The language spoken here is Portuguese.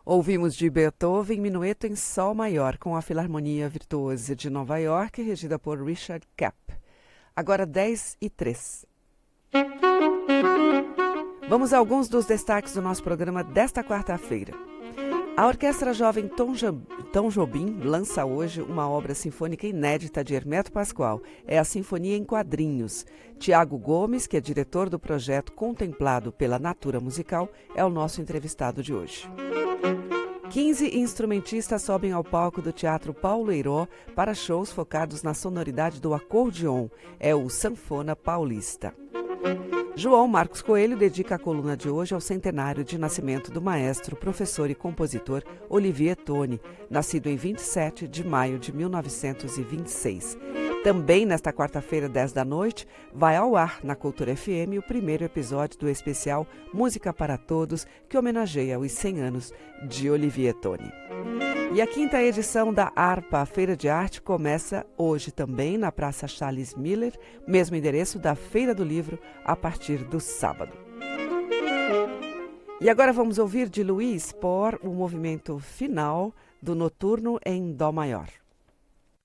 Ouvimos de Beethoven Minueto em Sol Maior, com a Filarmonia Virtuosa de Nova York, regida por Richard Kapp. Agora 10h03. Vamos a alguns dos destaques do nosso programa desta quarta-feira. A Orquestra Jovem Tom Jobim lança hoje uma obra sinfônica inédita de Hermeto Pascoal. É a Sinfonia em Quadrinhos. Tiago Gomes, que é diretor do projeto Contemplado pela Natura Musical, é o nosso entrevistado de hoje. 15 instrumentistas sobem ao palco do Teatro Paulo Eiró para shows focados na sonoridade do acordeon. É o Sanfona Paulista. João Marcos Coelho dedica a coluna de hoje ao centenário de nascimento do maestro, professor e compositor Olivier Toni, nascido em 27 de maio de 1926. Também nesta quarta-feira, 10 da noite, vai ao ar na Cultura FM o primeiro episódio do especial Música para Todos, que homenageia os 100 anos de Olivier Toni. E a quinta edição da ARPA, a Feira de Arte, começa hoje também na Praça Charles Miller, mesmo endereço da Feira do Livro, a partir do sábado. E agora vamos ouvir de Louis Spohr o movimento final do Noturno em Dó maior.